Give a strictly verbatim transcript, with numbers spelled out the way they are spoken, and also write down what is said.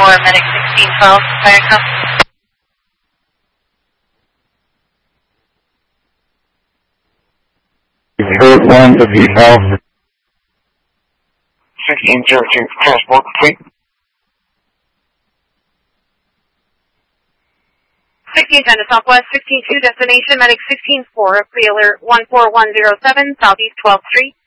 four, Medic sixteen twelve, fire come. Hurt one to be held. sixteen zero two, transport complete. sixteen ten to Southwest, sixteen two, destination, Medic sixteen four, pre-alert one four one zero seven, Southeast twelfth Street.